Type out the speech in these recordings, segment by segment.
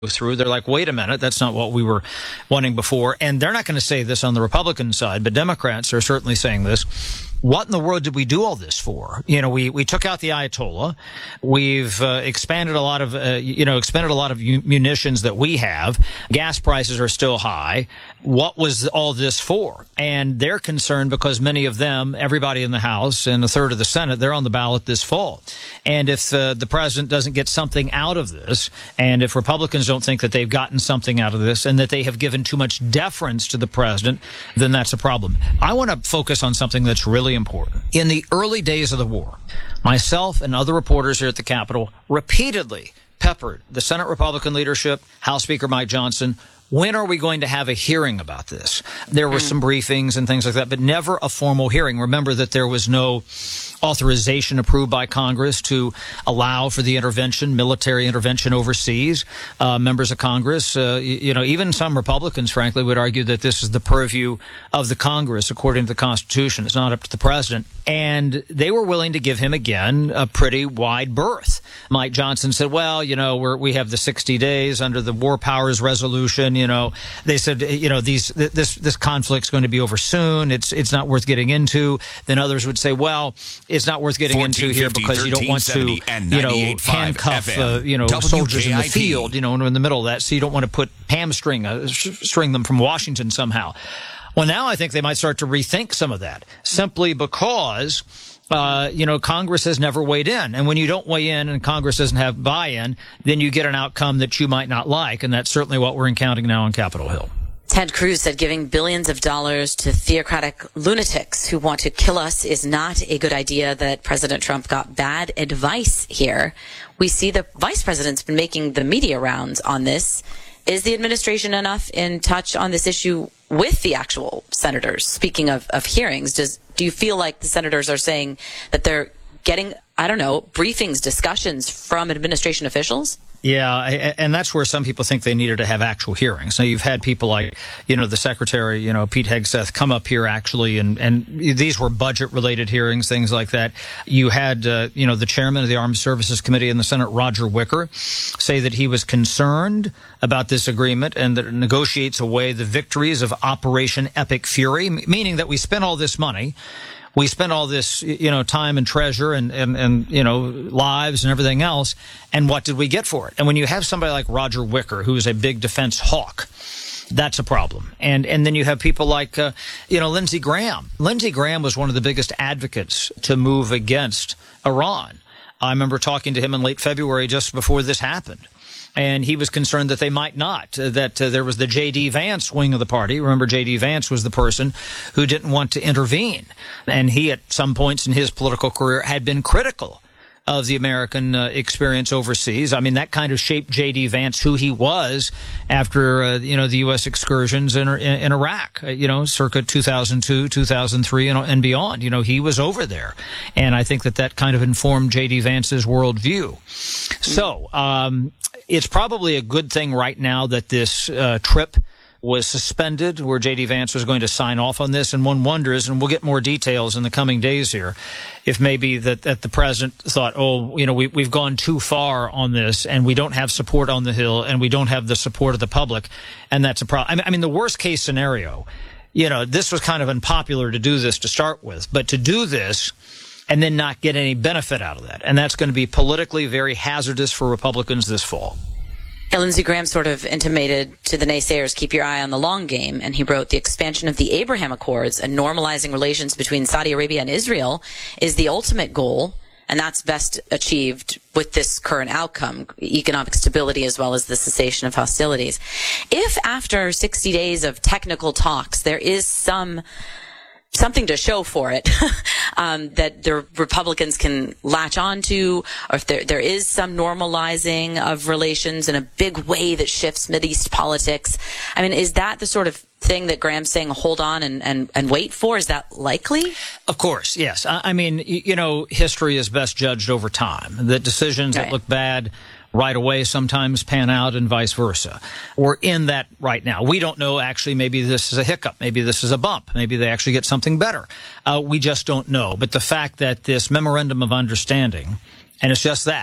through. They're like, wait a minute, that's not what we were wanting before. And they're not going to say this on the Republican side, but Democrats are certainly saying this. What in the world did we do all this for? You know, we took out the Ayatollah. We've expanded a lot of, expended a lot of munitions that we have. Gas prices are still high. What was all this for? And they're concerned because many of them, everybody in the House and a third of the Senate, they're on the ballot this fall. And if the president doesn't get something out of this, and if Republicans don't think that they've gotten something out of this and that they have given too much deference to the president, then that's a problem. I want to focus on something that's really important. In the early days of the war, myself and other reporters here at the Capitol repeatedly peppered the Senate Republican leadership, House Speaker Mike Johnson. When are we going to have a hearing about this? There were some briefings and things like that, but never a formal hearing. Remember that there was no authorization approved by Congress to allow for the intervention, military intervention overseas. Members of Congress, even some Republicans, frankly, would argue that this is the purview of the Congress, according to the Constitution. It's not up to the president. And they were willing to give him, again, a pretty wide berth. Mike Johnson said, well, we have the 60 days under the War Powers Resolution. They said, this conflict's going to be over soon. It's not worth getting into. Then others would say, well, it's not worth getting into here because you don't want to, handcuff, soldiers in the field, when we're in the middle of that. So you don't want to string them from Washington somehow. Well, now I think they might start to rethink some of that simply because Congress has never weighed in. And when you don't weigh in and Congress doesn't have buy-in, then you get an outcome that you might not like. And that's certainly what we're encountering now on Capitol Hill. Ted Cruz said giving billions of dollars to theocratic lunatics who want to kill us is not a good idea, that President Trump got bad advice here. We see the vice president's been making the media rounds on this. Is the administration enough in touch on this issue with the actual senators? Speaking of hearings, do you feel like the senators are saying that they're getting, briefings, discussions from administration officials? Yeah, and that's where some people think they needed to have actual hearings. So you've had people like, the secretary, Pete Hegseth, come up here actually, and these were budget-related hearings, things like that. You had, the chairman of the Armed Services Committee in the Senate, Roger Wicker, say that he was concerned about this agreement and that it negotiates away the victories of Operation Epic Fury, meaning that we spent all this money. We spent all this, time and treasure and lives and everything else. And what did we get for it? And when you have somebody like Roger Wicker, who is a big defense hawk, that's a problem. And then you have people like, Lindsey Graham. Lindsey Graham was one of the biggest advocates to move against Iran. I remember talking to him in late February just before this happened. And he was concerned that they might not, that there was the J.D. Vance wing of the party. Remember, J.D. Vance was the person who didn't want to intervene. And he, at some points in his political career, had been critical of the American experience overseas. I mean, that kind of shaped J.D. Vance, who he was after, the U.S. excursions in Iraq, circa 2002, 2003, and beyond. He was over there. And I think that kind of informed J.D. Vance's worldview. So, it's probably a good thing right now that this trip was suspended, where J.D. Vance was going to sign off on this. And one wonders, and we'll get more details in the coming days here, if maybe that the president thought, we've gone too far on this, and we don't have support on the Hill, and we don't have the support of the public, and that's a problem. I mean, the worst case scenario, this was kind of unpopular to do this to start with, but to do this and then not get any benefit out of that. And that's going to be politically very hazardous for Republicans this fall. Lindsey Graham sort of intimated to the naysayers, keep your eye on the long game. And he wrote, the expansion of the Abraham Accords and normalizing relations between Saudi Arabia and Israel is the ultimate goal. And that's best achieved with this current outcome, economic stability as well as the cessation of hostilities. If after 60 days of technical talks, there is something to show for it, that the Republicans can latch on to, or if there is some normalizing of relations in a big way that shifts Mideast politics. I mean, is that the sort of thing that Graham's saying, hold on and wait for? Is that likely? Of course, yes. I mean, history is best judged over time. The decisions that look bad right away sometimes pan out and vice versa. We're in that right now. We don't know, actually, maybe this is a hiccup. Maybe this is a bump. Maybe they actually get something better. We just don't know. But the fact that this memorandum of understanding, and it's just that,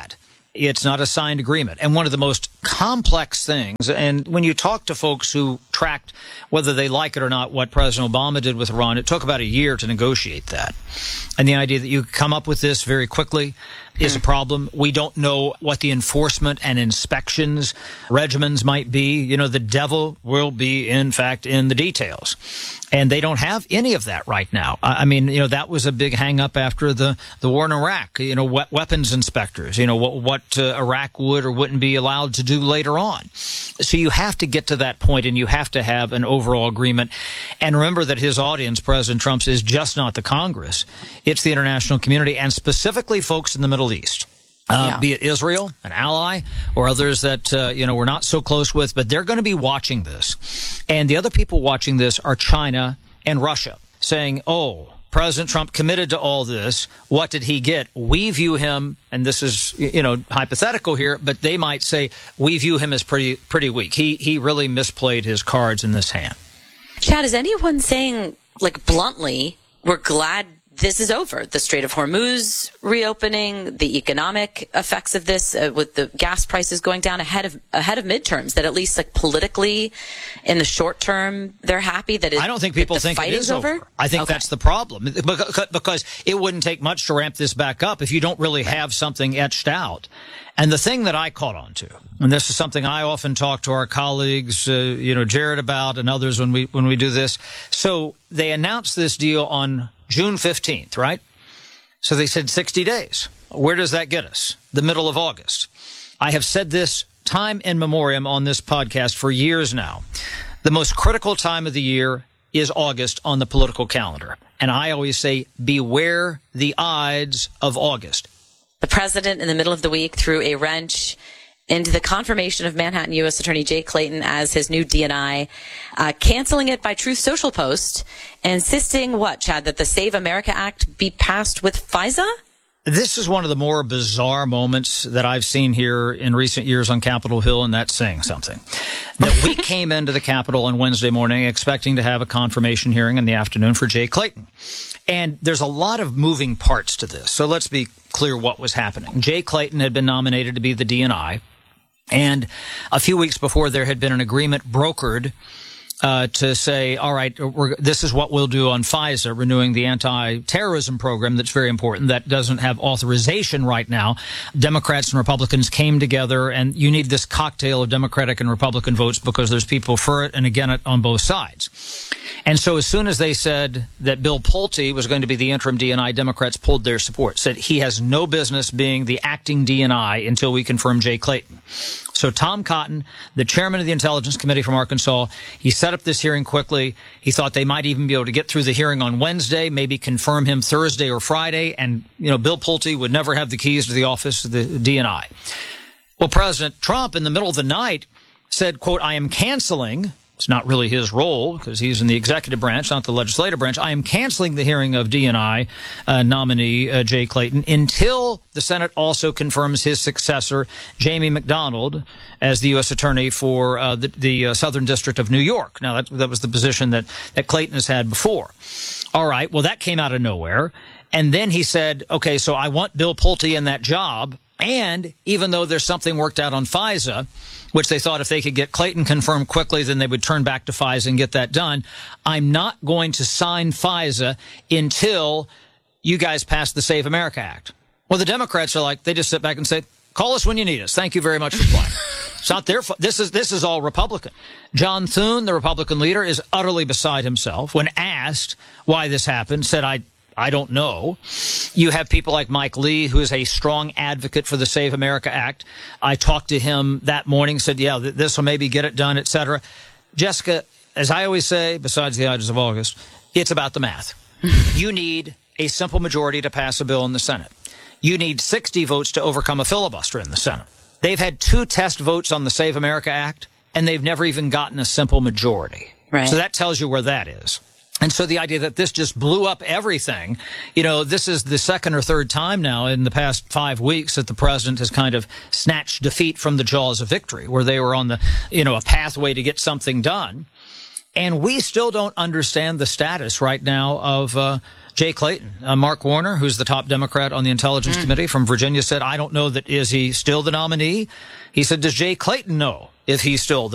It's not a signed agreement. And one of the most complex things, and when you talk to folks who tracked whether they like it or not what President Obama did with Iran, it took about a year to negotiate that. And the idea that you come up with this very quickly is a problem. We don't know what the enforcement and inspections regimens might be. You know, the devil will be, in fact, in the details. And they don't have any of that right now. I mean, you know, that was a big hang up after the war in Iraq. You know, weapons inspectors, you know, what Iraq would or wouldn't be allowed to do later on. So you have to get to that point, and you have to have an overall agreement. And remember that his audience, President Trump's, is just not the Congress. It's the international community, and specifically folks in the Middle East. Be it Israel, an ally, or others that, we're not so close with, but they're going to be watching this. And the other people watching this are China and Russia, saying, oh, President Trump committed to all this. What did he get? We view him, and this is, hypothetical here, but they might say, we view him as pretty weak. He really misplayed his cards in this hand. Chad, is anyone saying, like, bluntly, we're glad this is over? The Strait of Hormuz reopening, the economic effects of this, with the gas prices going down ahead of midterms, that at least, like, politically in the short term, they're happy that I don't think people think it is over. I think that's the problem, because it wouldn't take much to ramp this back up if you don't really have something etched out. And the thing that I caught on to, and this is something I often talk to our colleagues, Jared about, and others when we do this. So they announced this deal on June 15th, right? So they said 60 days. Where does that get us? The middle of August. I have said this time in memoriam on this podcast for years now. The most critical time of the year is August on the political calendar. And I always say, beware the Ides of August. The president, in the middle of the week, threw a wrench into the confirmation of Manhattan U.S. Attorney Jay Clayton as his new DNI, canceling it by Truth Social post, insisting, Chad, that the Save America Act be passed with FISA? This is one of the more bizarre moments that I've seen here in recent years on Capitol Hill, and that's saying something. That we came into the Capitol on Wednesday morning expecting to have a confirmation hearing in the afternoon for Jay Clayton. And there's a lot of moving parts to this. So let's be clear what was happening. Jay Clayton had been nominated to be the DNI. And a few weeks before, there had been an agreement brokered to say, all right, this is what we'll do on FISA, renewing the anti-terrorism program that's very important. That doesn't have authorization right now. Democrats and Republicans came together, and you need this cocktail of Democratic and Republican votes because there's people for it and against it on both sides. And so as soon as they said that Bill Pulte was going to be the interim DNI, Democrats pulled their support, said he has no business being the acting DNI until we confirm Jay Clayton. So Tom Cotton, the chairman of the Intelligence Committee from Arkansas, he set up this hearing quickly. He thought they might even be able to get through the hearing on Wednesday, maybe confirm him Thursday or Friday, and, Bill Pulte would never have the keys to the office of the DNI. Well, President Trump, in the middle of the night, said, quote, I am canceling. It's not really his role because he's in the executive branch, not the legislative branch. I am canceling the hearing of DNI nominee Jay Clayton until the Senate also confirms his successor, Jamie McDonald, as the U.S. Attorney for the Southern District of New York. Now, that was the position that Clayton has had before. All right. Well, that came out of nowhere. And then he said, okay, so I want Bill Pulte in that job. And even though there's something worked out on FISA, which they thought if they could get Clayton confirmed quickly, then they would turn back to FISA and get that done, I'm not going to sign FISA until you guys pass the Save America Act. Well, the Democrats are like, they just sit back and say, call us when you need us. Thank you very much for playing. It's not their fault. This is all Republican. John Thune, the Republican leader, is utterly beside himself. When asked why this happened, said, I don't know. You have people like Mike Lee, who is a strong advocate for the Save America Act. I talked to him that morning, said, yeah, this will maybe get it done, et cetera. Jessica, as I always say, besides the Ides of August, it's about the math. You need a simple majority to pass a bill in the Senate. You need 60 votes to overcome a filibuster in the Senate. They've had 2 test votes on the Save America Act, and they've never even gotten a simple majority. Right. So that tells you where that is. And so the idea that this just blew up everything, this is the second or third time now in the past 5 weeks that the president has kind of snatched defeat from the jaws of victory, where they were on the, a pathway to get something done. And we still don't understand the status right now of Jay Clayton. Mark Warner, who's the top Democrat on the Intelligence Committee from Virginia, said, I don't know that is he still the nominee. He said, does Jay Clayton know if he's still the